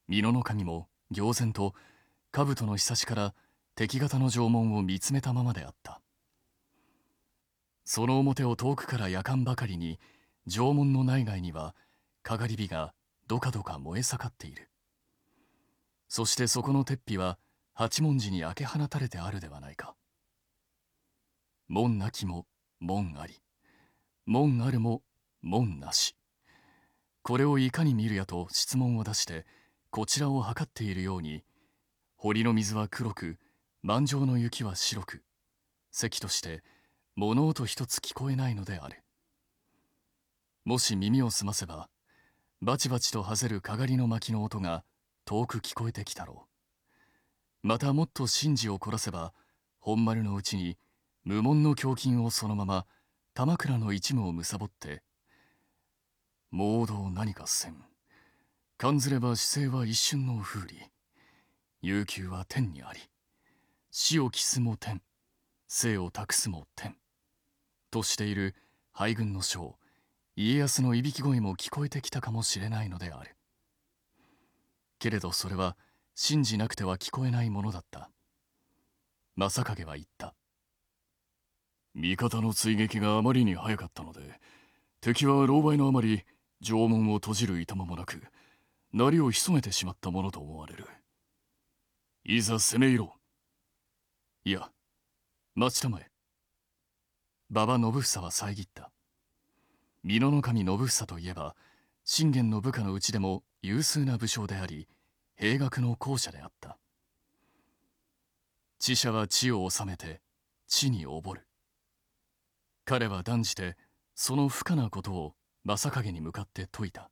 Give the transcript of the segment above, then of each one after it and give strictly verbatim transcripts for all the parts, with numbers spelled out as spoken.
美濃守も仰然と兜のひさしから敵方の城門を見つめたままであった。その表を遠くから夜間ばかりに城門の内外にはかがり火がどかどか燃え盛っている。そしてそこの鉄壁は八文字に開け放たれてあるではないか。門なきも門あり、門あるも門なし。これをいかに見るやと質問を出してこちらを測っているように、堀の水は黒く満場の雪は白く、関として物音一つ聞こえないのである。もし耳を澄ませばバチバチとはぜるかがりの薪の音が遠く聞こえてきたろう。またもっと神事を凝らせば本丸のうちに無門の胸筋をそのまま玉倉の一夢をむさぼって、猛道何かせん、感ずれば死生は一瞬の風利、悠久は天にあり、死を期すも天、生を託すも天としている敗軍の将家康のいびき声も聞こえてきたかもしれないのである。けれどそれは信じなくては聞こえないものだった。正景は言った。味方の追撃があまりに早かったので、敵は狼狽のあまり城門を閉じるいたまもなく、鳴りを潜めてしまったものと思われる。いざ攻め入ろう。いや、待ちたまえ。馬場信房は遮った。美濃守信房といえば、信玄の部下のうちでも有数な武将であり、兵学の校舎であった。知者は知を治めて、知に溺る。彼は断じて、その不可なことを正景に向かって説いた。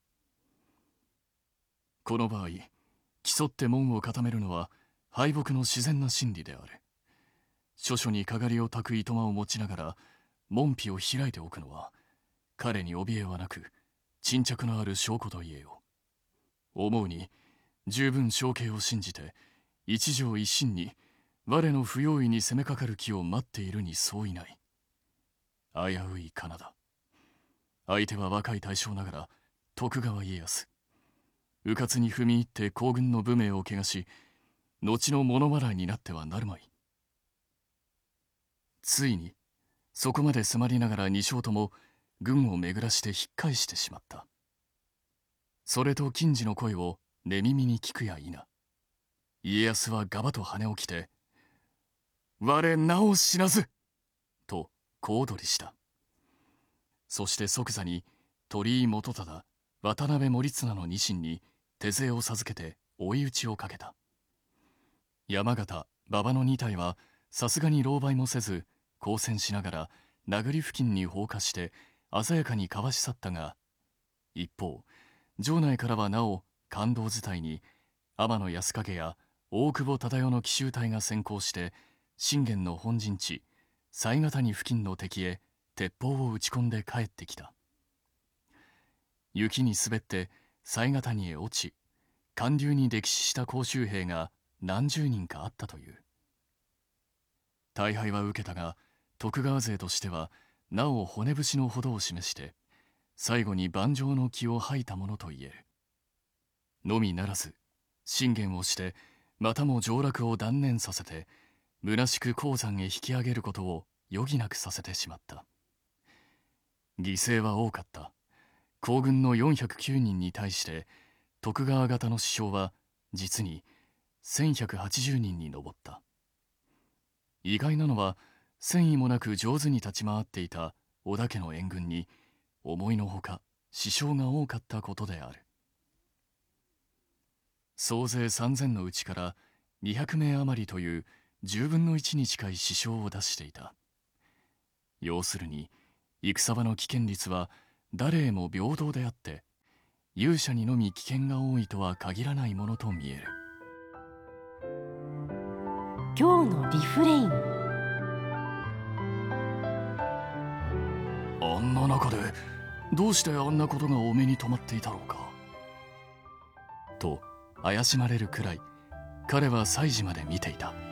この場合、競って門を固めるのは敗北の自然な心理である。諸々にかがりを焚くいとまを持ちながら門扉を開いておくのは、彼に怯えはなく沈着のある証拠と言えよう。思うに十分承継を信じて一条一心に我の不用意に攻めかかる気を待っているに相違ない。危ういかなだ。相手は若い大将ながら徳川家康。迂闊に踏み入って皇軍の武名を汚し、後の物笑いになってはなるまい。ついにそこまで迫りながら二将とも軍を巡らして引っ返してしまった。それと金次の声を寝耳に聞くや否、家康はガバと跳ね起きて、我なお死なずと小躍りした。そして即座に鳥居元忠、渡辺守綱の二臣に手勢を授けて追い打ちをかけた。山形、馬場の二隊はさすがに狼狽もせず交戦しながら名栗付近に放火して鮮やかにかわし去ったが、一方城内からはなお関東伝いに天野安景や大久保忠世の奇襲隊が先行して信玄の本陣地犀ヶ谷付近の敵へ鉄砲を撃ち込んで帰ってきた。雪に滑って犀ヶ谷へ落ち、寒流に溺死した甲州兵が何十人かあったという。大敗は受けたが、徳川勢としてはなお骨節のほどを示して最後に盤上の気を吐いたものと言える。のみならず信玄をしてまたも上洛を断念させて虚しく鉱山へ引き上げることを余儀なくさせてしまった。犠牲は多かった。皇軍のよんひゃくきゅうにんに対して徳川方の死傷は実にせんひゃくはちじゅうにんに上った。意外なのは戦意もなく上手に立ち回っていた織田家の援軍に思いのほか死傷が多かったことである。総勢さんぜんのうちからにひゃくめい余りというじゅうぶんのいちに近い死傷を出していた。要するに戦場の危険率は誰へも平等であって勇者にのみ危険が多いとは限らないものと見える。 今日のリフレイン。 あんな中でどうしてあんなことがお目に留まっていたろうかと怪しまれるくらい彼は祭事まで見ていた。